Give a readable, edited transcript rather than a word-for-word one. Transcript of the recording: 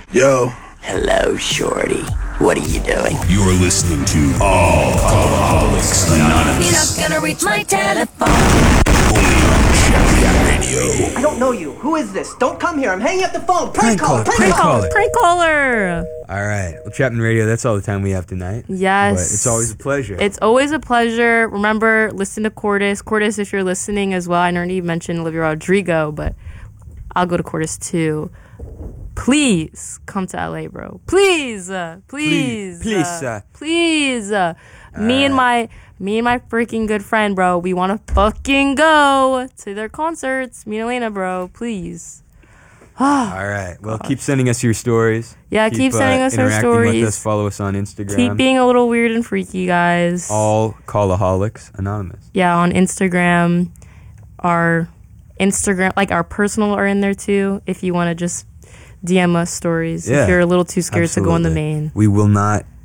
Yo. Hello, Shorty. What are you doing? You're listening to Alcoholics Anonymous. You're not gonna reach my telephone. Only on Champion Radio. I don't know you. Who is this? Don't come here. I'm hanging up the phone. Prank caller. Prank caller. All right. Well, Chapman Radio, that's all the time we have tonight. Yes. But it's always a pleasure. It's always a pleasure. Remember, listen to Cordis. Cordis, if you're listening as well, I know you mentioned Olivia Rodrigo, but I'll go to Cordis too. Please come to LA, bro. Please. Please. Me and my freaking good friend, bro. We want to fucking go to their concerts. Me and Elena, bro. Please. All right. Well, keep sending us your stories. Yeah, keep sending us your stories. With us. Follow us on Instagram. Keep being a little weird and freaky, guys. All Callaholics Anonymous. Yeah, on Instagram. Our Instagram, like our personal are in there too. If you want to just DM us stories. Yeah, if you're a little too scared absolutely. to go on the main. We will not